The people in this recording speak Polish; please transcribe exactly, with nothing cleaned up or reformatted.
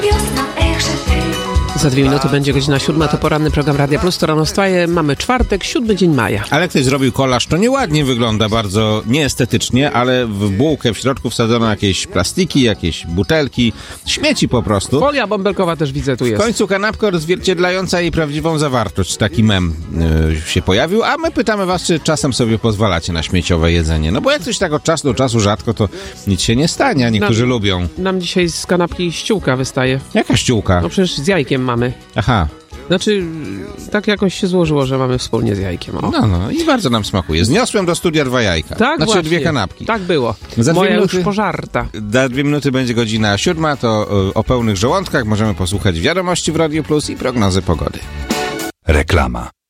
Za dwie minuty będzie godzina siódma, to poranny program Radia Plus, to rano wstaje, mamy czwartek, siódmy dzień maja. Ale ktoś zrobił kolaż, to nieładnie wygląda, bardzo nieestetycznie, ale w bułkę w środku wsadzono jakieś plastiki, jakieś butelki, śmieci po prostu. Folia bąbelkowa też widzę tu W jest. końcu kanapka odzwierciedlająca jej prawdziwą zawartość, taki mem yy, się pojawił, a my pytamy was, czy czasem sobie pozwalacie na śmieciowe jedzenie. No bo jak coś tak od czasu do czasu rzadko, to nic się nie stanie, a niektórzy nam, lubią. Nam dzisiaj z kanapki ściółka wystaje. Jaka ściółka? No przecież z jajkiem mamy. Aha. Znaczy, tak jakoś się złożyło, że mamy wspólnie z jajkiem. O. No, no i bardzo nam smakuje. Zniosłem do studia dwa jajka. Tak, znaczy właśnie. dwie kanapki. Tak było. Za Moja minuty, już pożarta. Za dwie minuty będzie godzina siódma, to y, o pełnych żołądkach możemy posłuchać wiadomości w Radiu Plus i prognozy pogody. Reklama.